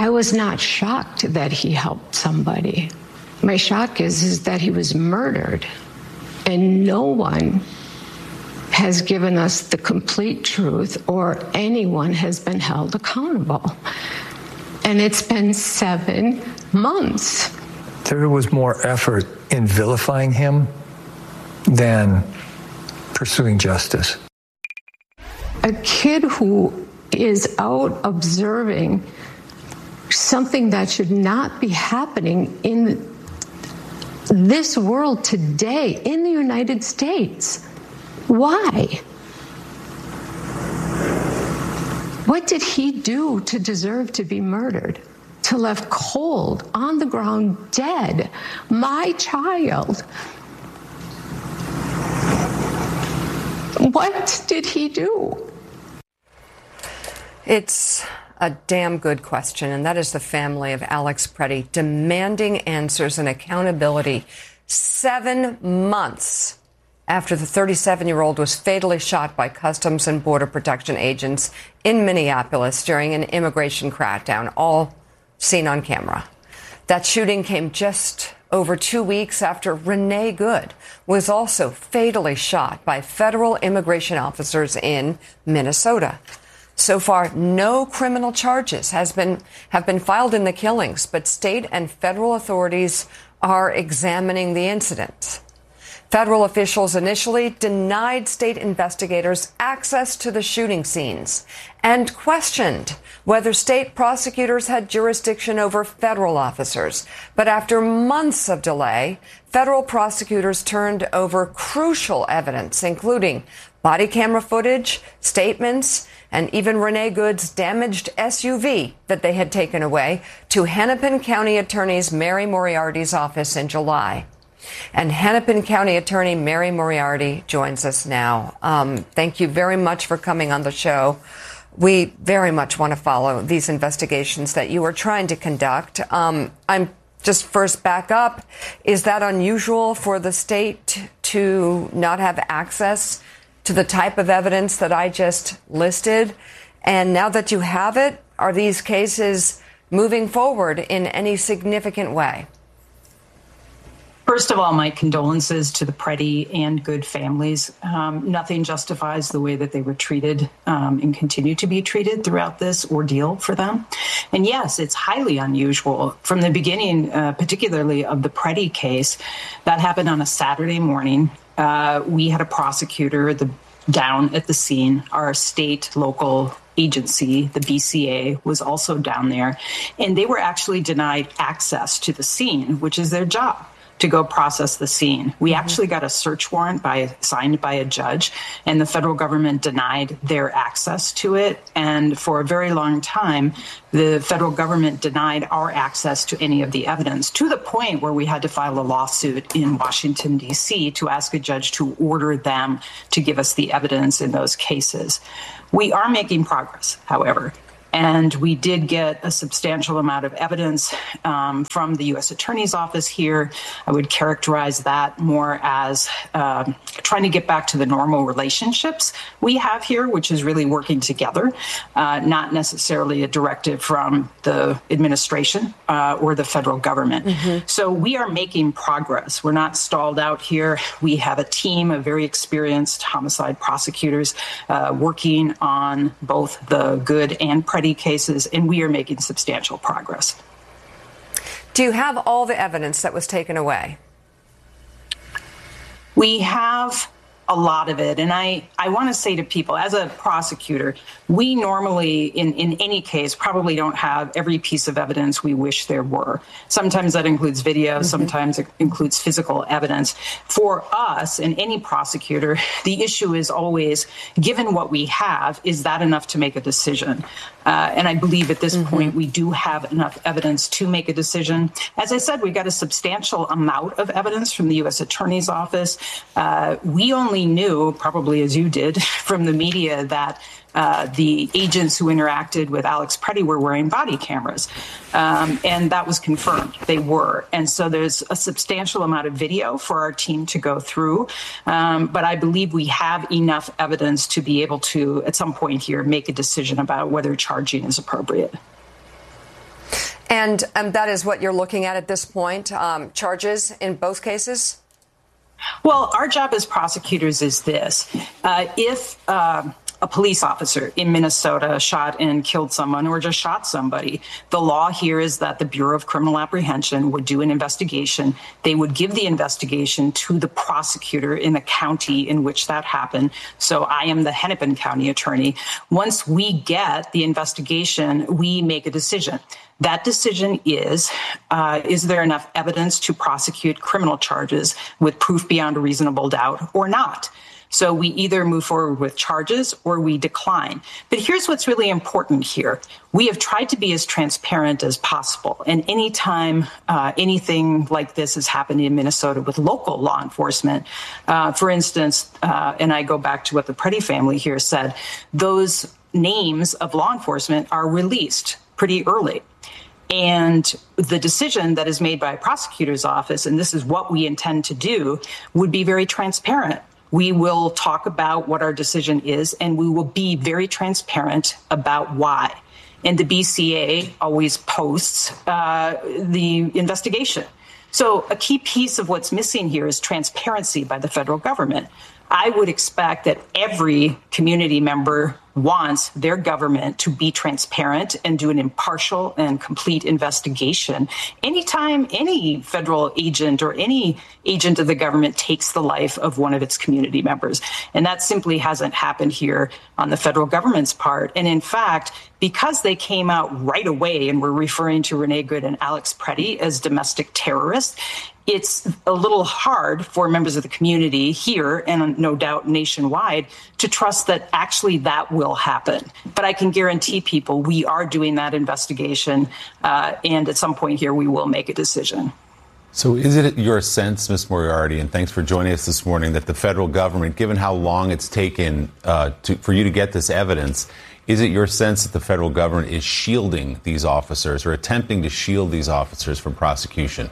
I was not shocked that he helped somebody. My shock is that he was murdered, and no one has given us the complete truth, or anyone has been held accountable. And it's been 7 months. There was more effort in vilifying him than pursuing justice. A kid who is out observing something that should not be happening in this world today, in the United States. Why? What did he do to deserve to be murdered? To left cold, on the ground, dead? My child. What did he do? It's a damn good question, and that is the family of Alex Preddy demanding answers and accountability 7 months after the 37-year-old was fatally shot by Customs and Border Protection agents in Minneapolis during an immigration crackdown, all seen on camera. That shooting came just over 2 weeks after Renee Good was also fatally shot by federal immigration officers in Minnesota. So far, no criminal charges have been filed in the killings, but state and federal authorities are examining the incident. Federal officials initially denied state investigators access to the shooting scenes and questioned whether state prosecutors had jurisdiction over federal officers. But after months of delay, federal prosecutors turned over crucial evidence, including body camera footage, statements, and even Renee Good's damaged SUV that they had taken away, to Hennepin County Attorney Mary Moriarty's office in July. And Hennepin County Attorney Mary Moriarty joins us now. Thank you very much for coming on the show. We very much want to follow these investigations that you are trying to conduct. I'm just first back up. Is that unusual for the state to not have access to the type of evidence that I just listed? And now that you have it, are these cases moving forward in any significant way? First of all, my condolences to the Preddy and Good families. Nothing justifies the way that they were treated and continue to be treated throughout this ordeal for them. And yes, it's highly unusual. From the beginning, particularly of the Preddy case, that happened on a Saturday morning. We had a prosecutor down at the scene. Our state local agency, the BCA, was also down there. And they were actually denied access to the scene, which is their job, to go process the scene. We actually got a search warrant signed by a judge, and the federal government denied their access to it. And for a very long time, the federal government denied our access to any of the evidence, to the point where we had to file a lawsuit in Washington, D.C. to ask a judge to order them to give us the evidence in those cases. We are making progress, however. And we did get a substantial amount of evidence from the U.S. Attorney's Office here. I would characterize that more as trying to get back to the normal relationships we have here, which is really working together, not necessarily a directive from the administration or the federal government. So we are making progress. We're not stalled out here. We have a team of very experienced homicide prosecutors working on both the Good and Preddy cases, and we are making substantial progress. Do you have all the evidence that was taken away? We have a lot of it. And I want to say to people, as a prosecutor, we normally, in any case, probably don't have every piece of evidence we wish there were. Sometimes that includes video, sometimes it includes physical evidence. For us and any prosecutor, the issue is always, given what we have, is that enough to make a decision? And I believe at this point we do have enough evidence to make a decision. As I said, we got a substantial amount of evidence from the U.S. Attorney's Office. We only knew, probably as you did, from the media that the agents who interacted with Alex Preddy were wearing body cameras. And that was confirmed. They were. And so there's a substantial amount of video for our team to go through. But I believe we have enough evidence to be able to, at some point here, make a decision about whether charging is appropriate. And that is what you're looking at this point, charges in both cases? Well, our job as prosecutors is this. If a police officer in Minnesota shot and killed someone or just shot somebody, the law here is that the Bureau of Criminal Apprehension would do an investigation. They would give the investigation to the prosecutor in the county in which that happened. So I am the Hennepin County attorney. Once we get the investigation, we make a decision. That decision is there enough evidence to prosecute criminal charges with proof beyond a reasonable doubt or not? So we either move forward with charges or we decline. But here's what's really important here. We have tried to be as transparent as possible. And anytime anything like this has happened in Minnesota with local law enforcement, for instance, and I go back to what the Preddy family here said, those names of law enforcement are released pretty early. And the decision that is made by a prosecutor's office, and this is what we intend to do, would be very transparent. We will talk about what our decision is, and we will be very transparent about why. And the BCA always posts the investigation. So a key piece of what's missing here is transparency by the federal government. I would expect that every community member wants their government to be transparent and do an impartial and complete investigation anytime any federal agent or any agent of the government takes the life of one of its community members. And that simply hasn't happened here on the federal government's part. And in fact, because they came out right away and were referring to Renee Good and Alex Preddy as domestic terrorists, it's a little hard for members of the community here and no doubt nationwide to trust that actually that will happen. But I can guarantee people we are doing that investigation, and at some point here we will make a decision. So is it your sense, Ms. Moriarty, and thanks for joining us this morning, that the federal government, given how long it's taken for you to get this evidence, is it your sense that the federal government is shielding these officers or attempting to shield these officers from prosecution?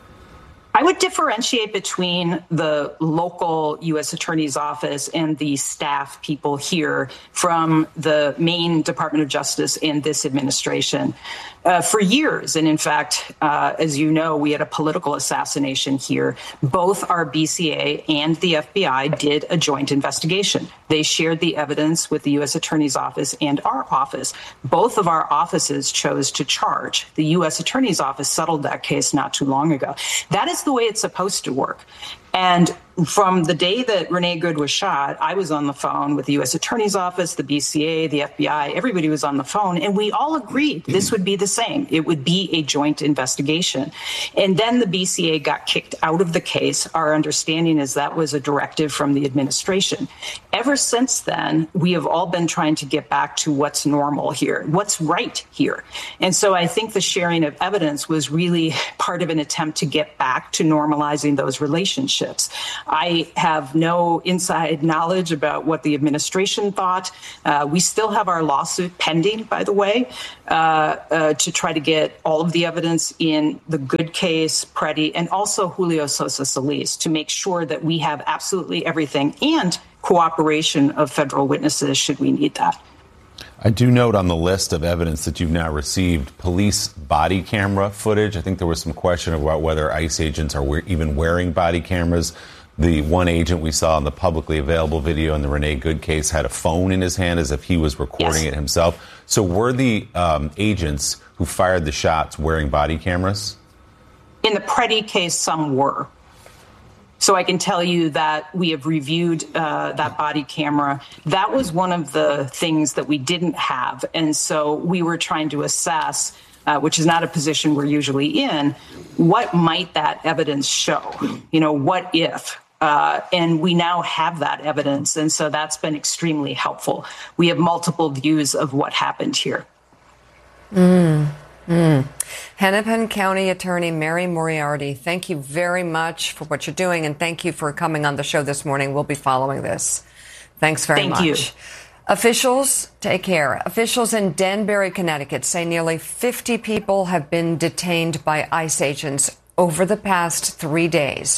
I would differentiate between the local U.S. Attorney's Office and the staff people here from the Maine Department of Justice and this administration. For years, and in fact, as you know, we had a political assassination here. Both our BCA and the FBI did a joint investigation. They shared the evidence with the U.S. Attorney's Office and our office. Both of our offices chose to charge. The U.S. Attorney's Office settled that case not too long ago. That is the way it's supposed to work. And from the day that Renee Good was shot, I was on the phone with the U.S. Attorney's Office, the BCA, the FBI. Everybody was on the phone, and we all agreed this would be the same. It would be a joint investigation. And then the BCA got kicked out of the case. Our understanding is that was a directive from the administration. Ever since then, we have all been trying to get back to what's normal here, what's right here. And so I think the sharing of evidence was really part of an attempt to get back to normalizing those relationships. I have no inside knowledge about what the administration thought. We still have our lawsuit pending, by the way, to try to get all of the evidence in the Good case, Preddy, and also Julio Sosa Solis to make sure that we have absolutely everything and cooperation of federal witnesses should we need that. I do note on the list of evidence that you've now received police body camera footage. I think there was some question about whether ICE agents are even wearing body cameras. The one agent we saw in the publicly available video in the Renee Good case had a phone in his hand as if he was recording it himself. So were the agents who fired the shots wearing body cameras? In the Preddy case, some were. So I can tell you that we have reviewed that body camera. That was one of the things that we didn't have. And so we were trying to assess, which is not a position we're usually in, what might that evidence show? You know, what if? And we now have that evidence. And so that's been extremely helpful. We have multiple views of what happened here. Hennepin County Attorney Mary Moriarty, thank you very much for what you're doing, and thank you for coming on the show this morning. We'll be following this. Thanks very much. Thank you. Officials, take care. Officials in Danbury, Connecticut say nearly 50 people have been detained by ICE agents over the past 3 days.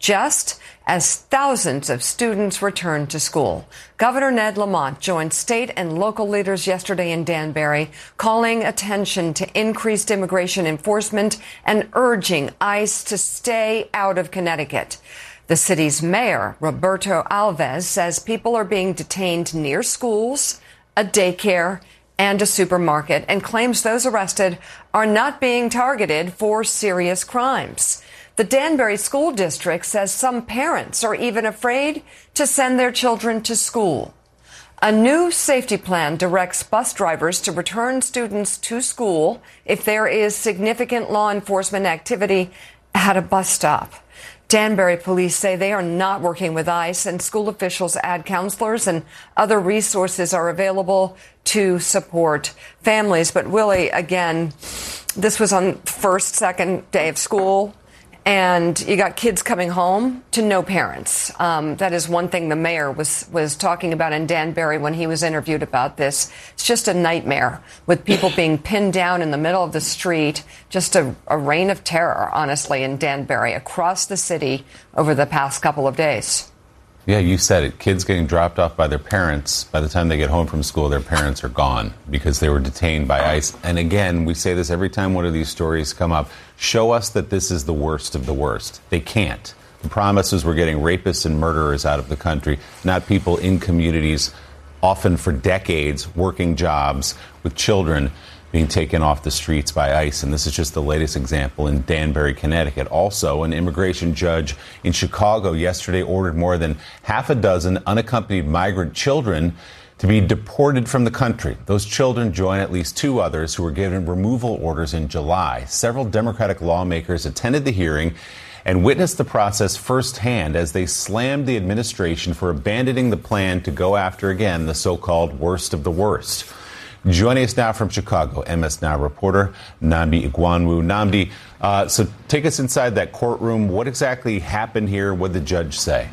just as thousands of students return to school. Governor Ned Lamont joined state and local leaders yesterday in Danbury, calling attention to increased immigration enforcement and urging ICE to stay out of Connecticut. The city's mayor, Roberto Alves, says people are being detained near schools, a daycare, and a supermarket, and claims those arrested are not being targeted for serious crimes. The Danbury School District says some parents are even afraid to send their children to school. A new safety plan directs bus drivers to return students to school if there is significant law enforcement activity at a bus stop. Danbury police say they are not working with ICE, and school officials add counselors and other resources are available to support families. But Willie, again, this was on first, second day of school, and you got kids coming home to no parents. That is one thing the mayor was talking about in Danbury when he was interviewed about this. It's just a nightmare with people being pinned down in the middle of the street. Just a reign of terror, honestly, in Danbury across the city over the past couple of days. Yeah, you said it. Kids getting dropped off by their parents. By the time they get home from school, their parents are gone because they were detained by ICE. And again, we say this every time one of these stories come up. Show us that this is the worst of the worst. They can't. The promise is we're getting rapists and murderers out of the country, not people in communities, often for decades, working jobs with children being taken off the streets by ICE. And this is just the latest example in Danbury, Connecticut. Also, an immigration judge in Chicago yesterday ordered more than half a dozen unaccompanied migrant children to be deported from the country. Those children join at least two others who were given removal orders in July. Several Democratic lawmakers attended the hearing and witnessed the process firsthand as they slammed the administration for abandoning the plan to go after, again, the so-called worst of the worst. Joining us now from Chicago, MS Now reporter Nnamdi Igbanwu. Nnamdi, so take us inside that courtroom. What exactly happened here? What did the judge say?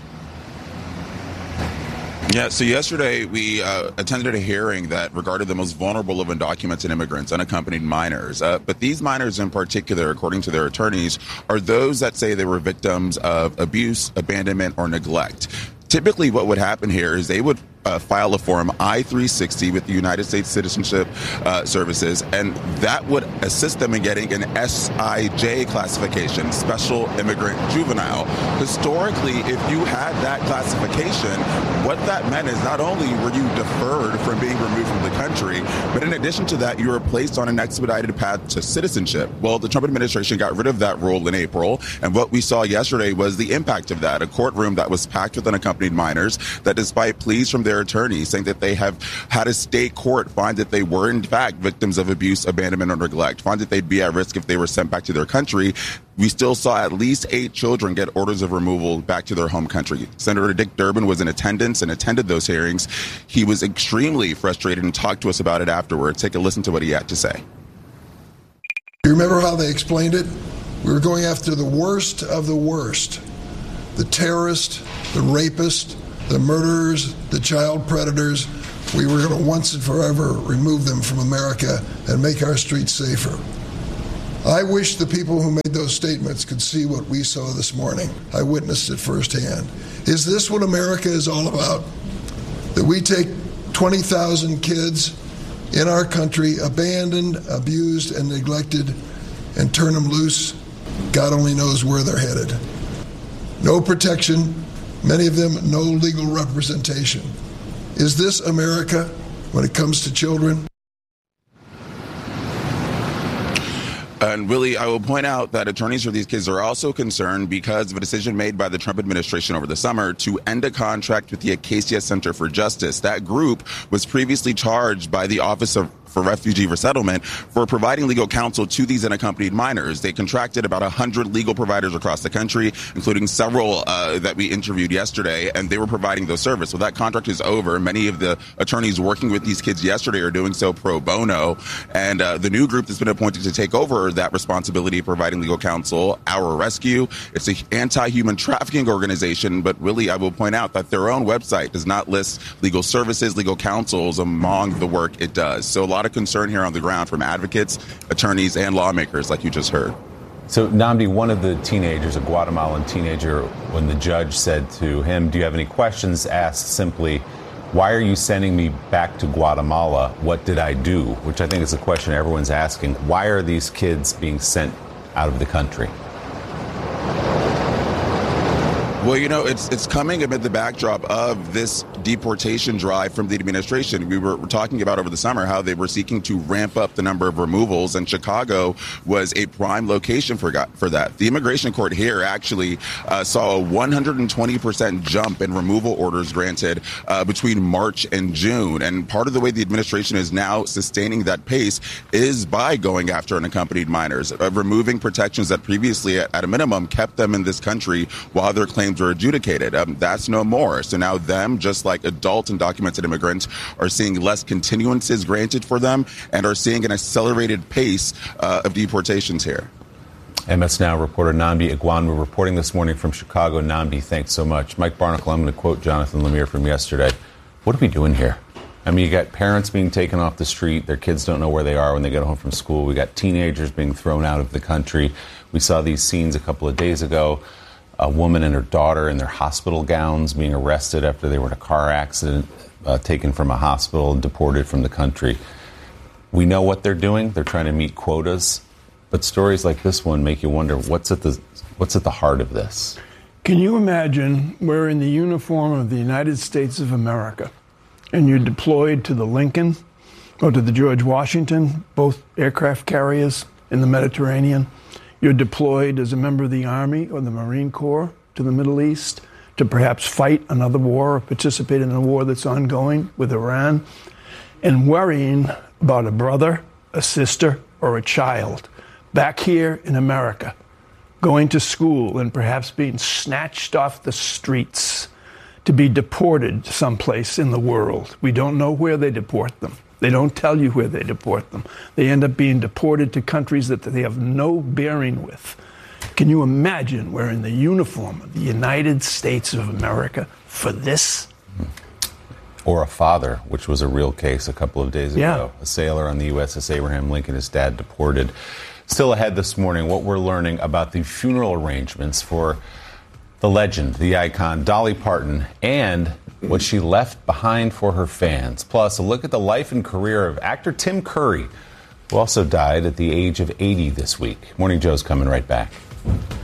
Yeah, so yesterday we attended a hearing that regarded the most vulnerable of undocumented immigrants, unaccompanied minors. But these minors in particular, according to their attorneys, are those that say they were victims of abuse, abandonment, or neglect. Typically what would happen here is they would file a form I-360 with the United States Citizenship Services, and that would assist them in getting an SIJ classification, Special Immigrant Juvenile. Historically, if you had that classification, what that meant is not only were you deferred from being removed from the country, but in addition to that, you were placed on an expedited path to citizenship. Well, the Trump administration got rid of that rule in April, and what we saw yesterday was the impact of that. A courtroom that was packed with unaccompanied minors that, despite pleas from their attorneys saying that they have had a state court find that they were in fact victims of abuse, abandonment, or neglect, find that they'd be at risk if they were sent back to their country, we still saw at least 8 children get orders of removal back to their home country. Senator Dick Durbin was in attendance and attended those hearings. He was extremely frustrated and talked to us about it afterwards. Take a listen to what he had to say. You remember how they explained it? We were going after the worst of the worst. The terrorists, the rapists, the murderers, the child predators. We were going to once and forever remove them from America and make our streets safer. I wish the people who made those statements could see what we saw this morning. I witnessed it firsthand. Is this what America is all about? That we take 20,000 kids in our country, abandoned, abused, and neglected, and turn them loose? God only knows where they're headed. No protection, many of them no legal representation. Is this America when it comes to children? And Willie, I will point out that attorneys for these kids are also concerned because of a decision made by the Trump administration over the summer to end a contract with the Acacia Center for Justice. That group was previously charged by the Office for Refugee Resettlement for providing legal counsel to these unaccompanied minors. They contracted about 100 legal providers across the country, including several that we interviewed yesterday, and they were providing those services. So that contract is over. Many of the attorneys working with these kids yesterday are doing so pro bono. And the new group that's been appointed to take over that responsibility of providing legal counsel, Our Rescue, it's an anti-human trafficking organization, but really I will point out that their own website does not list legal services, legal counsels among the work it does. So a lot of concern here on the ground from advocates, attorneys, and lawmakers, like you just heard. So, Nnamdi, one of the teenagers, a Guatemalan teenager, when the judge said to him, "Do you have any questions?" asked simply, "Why are you sending me back to Guatemala? What did I do?" Which I think is a question everyone's asking. Why are these kids being sent out of the country? Well, it's coming amid the backdrop of this deportation drive from the administration. We were talking about over the summer how they were seeking to ramp up the number of removals, and Chicago was a prime location for that. The immigration court here actually saw a 120% jump in removal orders granted between March and June. And part of the way the administration is now sustaining that pace is by going after unaccompanied minors, removing protections that previously, at a minimum, kept them in this country while their claims were adjudicated. That's no more. So now them, just like adult and documented immigrants, are seeing less continuances granted for them and are seeing an accelerated pace of deportations here. MS Now reporter Nnamdi Egwuonwu reporting this morning from Chicago. Nnamdi, thanks so much. Mike Barnacle, I'm going to quote Jonathan Lemire from yesterday. What are we doing here? I mean, you got parents being taken off the street. Their kids don't know where they are when they get home from school. We got teenagers being thrown out of the country. We saw these scenes a couple of days ago. A woman and her daughter in their hospital gowns being arrested after they were in a car accident, taken from a hospital and deported from the country. We know what they're doing. They're trying to meet quotas. But stories like this one make you wonder what's at the heart of this. Can you imagine wearing the uniform of the United States of America and you're deployed to the Lincoln or to the George Washington, both aircraft carriers in the Mediterranean? You're deployed as a member of the Army or the Marine Corps to the Middle East to perhaps fight another war or participate in a war that's ongoing with Iran, and worrying about a brother, a sister, or a child back here in America, going to school and perhaps being snatched off the streets to be deported someplace in the world. We don't know where they deport them. They don't tell you where they deport them. They end up being deported to countries that they have no bearing with. Can you imagine wearing the uniform of the United States of America for this? Or a father, which was a real case a couple of days ago. A sailor on the USS Abraham Lincoln, his dad deported. Still ahead this morning, what we're learning about the funeral arrangements for the legend, the icon, Dolly Parton, and what she left behind for her fans. Plus, a look at the life and career of actor Tim Curry, who also died at the age of 80 this week. Morning Joe's coming right back.